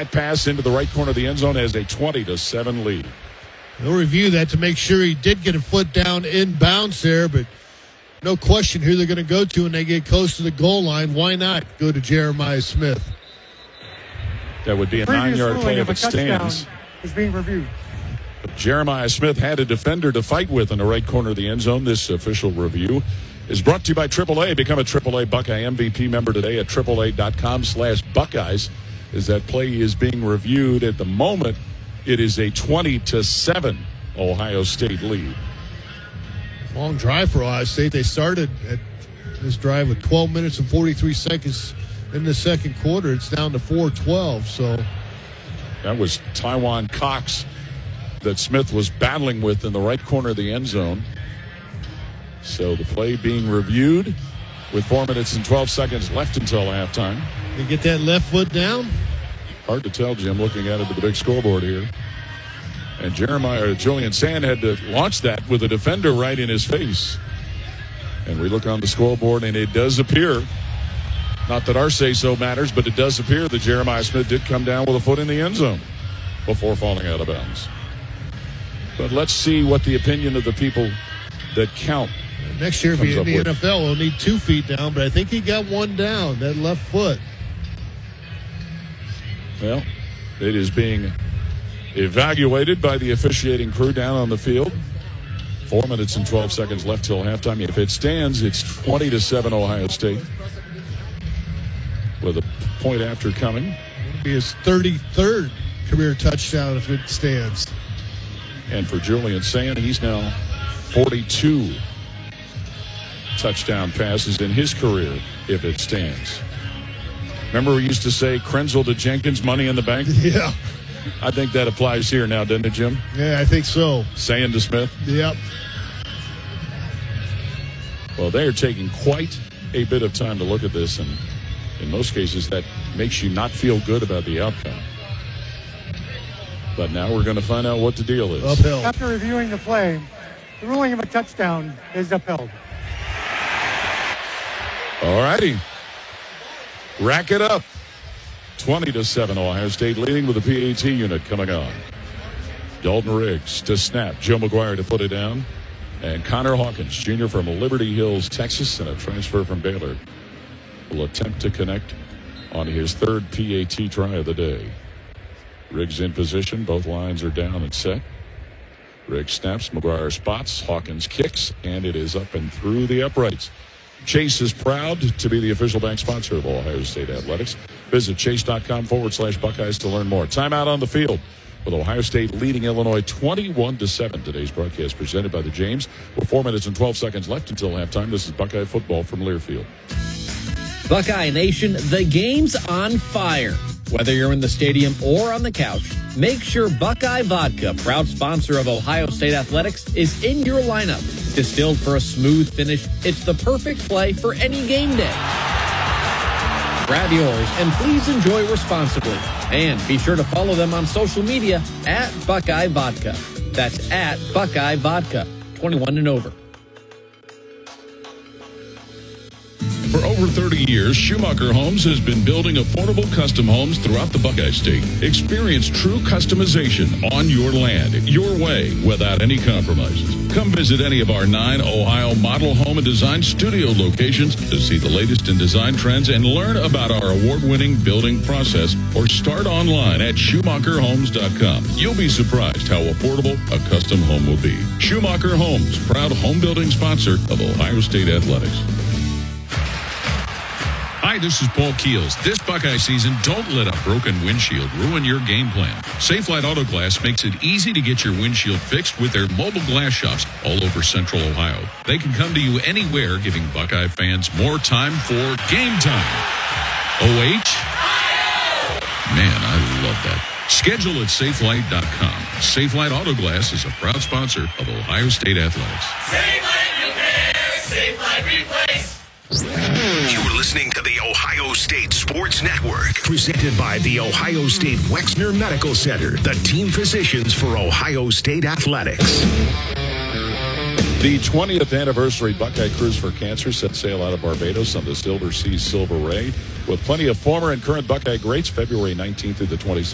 that pass into the right corner of the end zone, has a 20-7 lead. They'll review that to make sure he did get a foot down in bounds there, but no question who they're going to go to when they get close to the goal line. Why not go to Jeremiah Smith? That would be a 9-yard play if it stands. Is being reviewed. Jeremiah Smith had a defender to fight with in the right corner of the end zone. This official review is brought to you by AAA. Become a AAA Buckeye MVP member today at AAA.com/Buckeyes. As that play is being reviewed at the moment, it is a 20-7 Ohio State lead. Long drive for Ohio State. They started at this drive with 12 minutes and 43 seconds in the second quarter. It's down to 4:12. So that was Tywan Cox that Smith was battling with in the right corner of the end zone. So the play being reviewed with 4 minutes and 12 seconds left until halftime. You get that left foot down? Hard to tell, Jim, looking at it at the big scoreboard here. And Julian Sand had to launch that with a defender right in his face. And we look on the scoreboard, and it does appear, not that our say-so matters, but it does appear that Jeremiah Smith did come down with a foot in the end zone before falling out of bounds. But let's see what the opinion of the people that count. Next year, being in the NFL, we'll need 2 feet down, but I think he got one down, that left foot. Well, it is being evaluated by the officiating crew down on the field. 4 minutes and 12 seconds left till halftime. If it stands, it's 20-7 Ohio State. With a point after coming. It'll be his 33rd career touchdown if it stands. And for Julian Sand, he's now 42 touchdown passes in his career if it stands. Remember we used to say Krenzel to Jenkins, money in the bank? Yeah. I think that applies here now, doesn't it, Jim? Yeah, I think so. Sand to Smith? Yep. Well, they are taking quite a bit of time to look at this, and in most cases that makes you not feel good about the outcome. But now we're going to find out what the deal is. Upheld. After reviewing the play, the ruling of a touchdown is upheld. All righty. Rack it up. 20-7 Ohio State leading with the PAT unit coming on. Dalton Riggs to snap. Joe McGuire to put it down. And Connor Hawkins, Jr. from Liberty Hills, Texas, and a transfer from Baylor, will attempt to connect on his third PAT try of the day. Riggs in position. Both lines are down and set. Riggs snaps. McGuire spots. Hawkins kicks. And it is up and through the uprights. Chase is proud to be the official bank sponsor of Ohio State Athletics. Visit chase.com/Buckeyes to learn more. Timeout on the field with Ohio State leading Illinois 21-7. Today's broadcast presented by the James. With 4 minutes and 12 seconds left until halftime. This is Buckeye football from Learfield. Buckeye Nation, the game's on fire. Whether you're in the stadium or on the couch, make sure Buckeye Vodka, proud sponsor of Ohio State Athletics, is in your lineup. Distilled for a smooth finish, it's the perfect play for any game day. Grab yours and please enjoy responsibly. And be sure to follow them on social media at Buckeye Vodka. That's at Buckeye Vodka, 21 and over. For over 30 years, Schumacher Homes has been building affordable custom homes throughout the Buckeye State. Experience true customization on your land, your way, without any compromises. Come visit any of our 9 Ohio model home and design studio locations to see the latest in design trends and learn about our award-winning building process, or start online at SchumacherHomes.com. You'll be surprised how affordable a custom home will be. Schumacher Homes, proud home building sponsor of Ohio State Athletics. Hi, this is Paul Keels. This Buckeye season, don't let a broken windshield ruin your game plan. Safelite Auto Glass makes it easy to get your windshield fixed with their mobile glass shops all over Central Ohio. They can come to you anywhere, giving Buckeye fans more time for game time. OH? Man, I love that. Schedule at Safelite.com. Safelite Auto Glass is a proud sponsor of Ohio State Athletics. Safelite Repair, Safelite Replace. You're listening to the Ohio State Sports Network, presented by the Ohio State Wexner Medical Center, the team physicians for Ohio State Athletics. The 20th anniversary Buckeye Cruise for Cancer set sail out of Barbados on the Silver Sea Silver Ray with plenty of former and current Buckeye greats February 19th through the 26th.